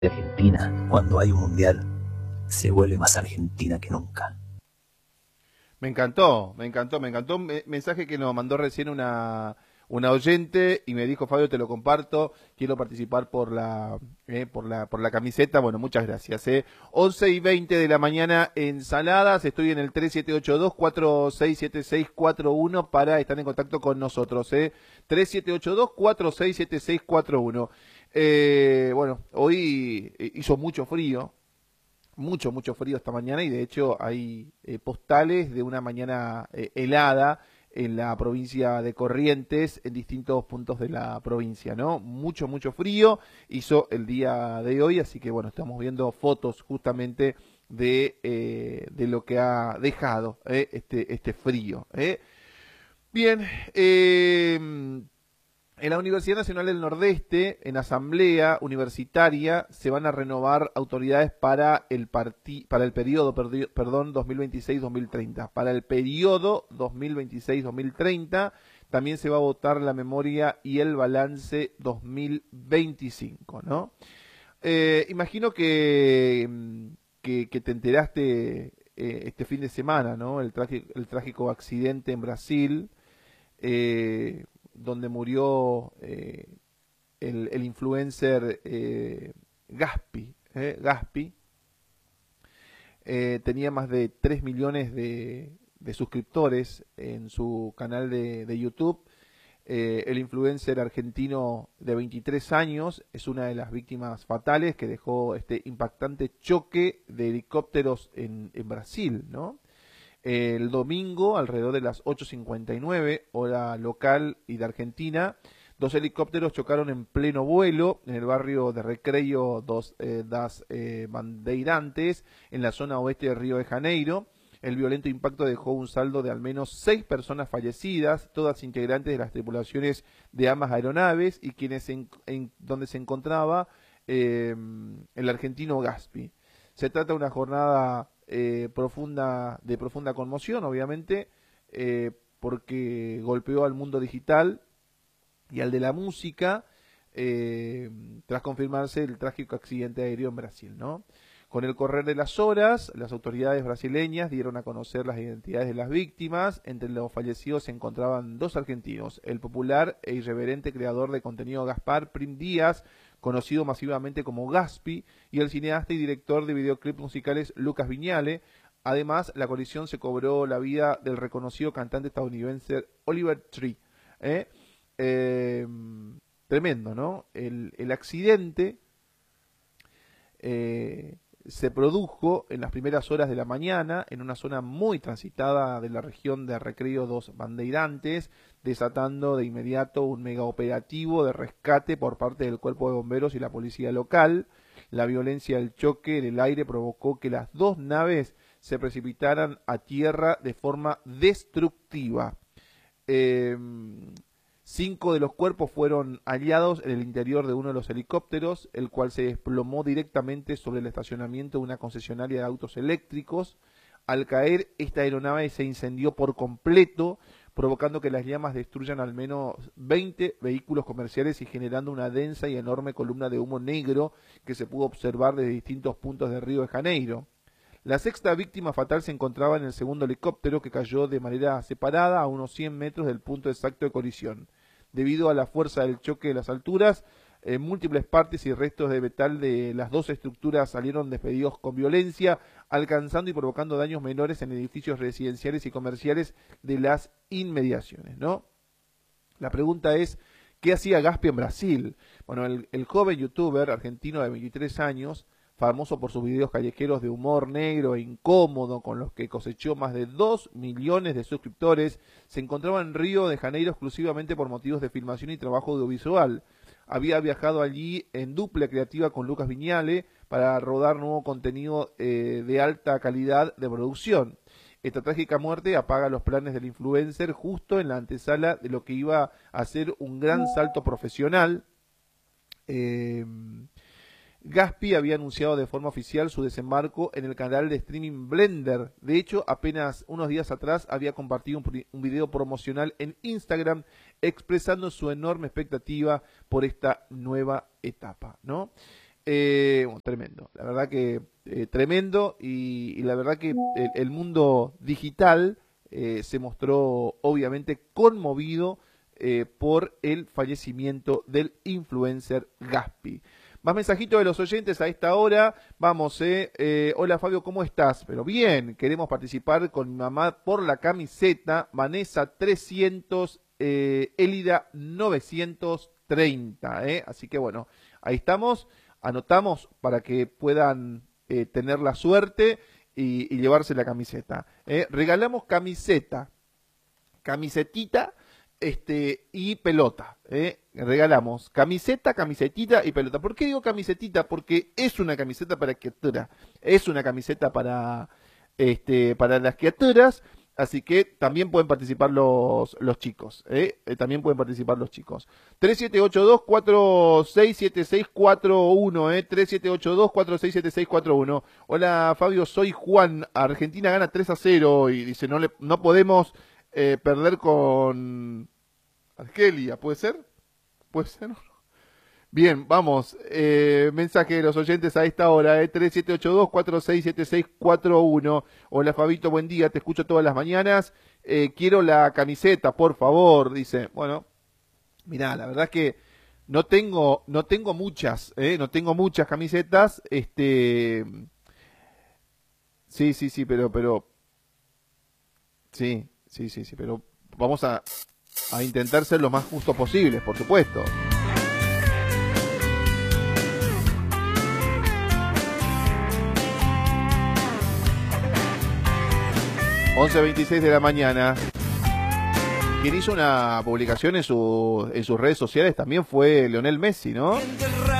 de Argentina, cuando hay un mundial, se vuelve más argentina que nunca. Me encantó, me encantó, me encantó un mensaje que nos mandó recién una oyente y me dijo, Fabio, te lo comparto, quiero participar por la camiseta. Bueno, muchas gracias. 11:20 de la mañana en Saladas, estoy en el 3782-467641 para estar en contacto con nosotros. 3782-467641. Bueno, hoy hizo mucho frío. Mucho frío esta mañana y de hecho hay postales de una mañana helada en la provincia de Corrientes, en distintos puntos de la provincia, ¿no? Mucho frío hizo el día de hoy, así que bueno, estamos viendo fotos justamente de lo que ha dejado este frío. Bien, en la Universidad Nacional del Nordeste, en asamblea universitaria, se van a renovar autoridades para el periodo 2026-2030. Para el periodo 2026-2030 también se va a votar la memoria y el balance 2025, ¿no? Imagino que te enteraste este fin de semana, ¿no? El trágico accidente en Brasil. Donde murió el influencer Gaspi. Gaspi tenía más de 3 millones de suscriptores en su canal de YouTube. El influencer argentino de 23 años es una de las víctimas fatales que dejó este impactante choque de helicópteros en Brasil, ¿no? El domingo, alrededor de las 8:59, hora local y de Argentina, dos helicópteros chocaron en pleno vuelo en el barrio de Recreio das Bandeirantes, en la zona oeste de Río de Janeiro. El violento impacto dejó un saldo de al menos 6 personas fallecidas, todas integrantes de las tripulaciones de ambas aeronaves y donde se encontraba el argentino Gaspi. Se trata de una jornada de profunda conmoción, obviamente, porque golpeó al mundo digital y al de la música, tras confirmarse el trágico accidente aéreo en Brasil, ¿no? Con el correr de las horas, las autoridades brasileñas dieron a conocer las identidades de las víctimas. Entre los fallecidos se encontraban dos argentinos, el popular e irreverente creador de contenido Gaspar Prim Díaz, conocido masivamente como Gaspi, y el cineasta y director de videoclips musicales Lucas Viñale. Además, la colisión se cobró la vida del reconocido cantante estadounidense Oliver Tree. Tremendo, ¿no? El accidente se produjo en las primeras horas de la mañana en una zona muy transitada de la región de Recreio dos Bandeirantes, desatando de inmediato un mega operativo de rescate por parte del Cuerpo de Bomberos y la policía local. La violencia del choque en el aire provocó que las dos naves se precipitaran a tierra de forma destructiva. 5 de los cuerpos fueron hallados en el interior de uno de los helicópteros, el cual se desplomó directamente sobre el estacionamiento de una concesionaria de autos eléctricos. Al caer, esta aeronave se incendió por completo, provocando que las llamas destruyan al menos 20 vehículos comerciales y generando una densa y enorme columna de humo negro que se pudo observar desde distintos puntos de Río de Janeiro. La sexta víctima fatal se encontraba en el segundo helicóptero, que cayó de manera separada a unos 100 metros del punto exacto de colisión. Debido a la fuerza del choque de las alturas, múltiples partes y restos de metal de las dos estructuras salieron despedidos con violencia, alcanzando y provocando daños menores en edificios residenciales y comerciales de las inmediaciones, ¿no? La pregunta es, ¿qué hacía Gaspi en Brasil? Bueno, el joven youtuber argentino de 23 años, famoso por sus videos callejeros de humor negro e incómodo, con los que cosechó más de 2 millones de suscriptores, se encontraba en Río de Janeiro exclusivamente por motivos de filmación y trabajo audiovisual. Había viajado allí en dupla creativa con Lucas Viñale para rodar nuevo contenido de alta calidad de producción. Esta trágica muerte apaga los planes del influencer justo en la antesala de lo que iba a ser un gran salto profesional. Gaspi había anunciado de forma oficial su desembarco en el canal de streaming Blender. De hecho, apenas unos días atrás había compartido un video promocional en Instagram expresando su enorme expectativa por esta nueva etapa, ¿no? Bueno, tremendo, la verdad que tremendo y la verdad que el mundo digital se mostró obviamente conmovido por el fallecimiento del influencer Gaspi. Más mensajitos de los oyentes a esta hora. Vamos, hola Fabio, ¿cómo estás? Pero bien, queremos participar con mi mamá por la camiseta Vanessa 300, Elida 930. Así que bueno, ahí estamos. Anotamos para que puedan tener la suerte y llevarse la camiseta. Regalamos camiseta, camisetita y pelota. Regalamos camiseta, camisetita y pelota. ¿Por qué digo camisetita? Porque es una camiseta para criaturas. Es una camiseta para las criaturas. Así que también pueden participar los chicos. También pueden participar los chicos. 3782-467641. 3782-467641. Hola Fabio, soy Juan. Argentina gana 3-0 y dice no podemos perder con Argelia. ¿Puede ser? ¿Puede ser? Bien, vamos. Mensaje de los oyentes a esta hora, 3782-467641. Hola Fabito, buen día, te escucho todas las mañanas. Quiero la camiseta, por favor, dice. Bueno, mirá, la verdad es que no tengo muchas, no tengo muchas camisetas. Sí, pero sí, pero vamos a intentar ser lo más justos posibles, por supuesto. 11:26 de la mañana. Quien hizo una publicación en sus redes sociales también fue Lionel Messi, ¿no?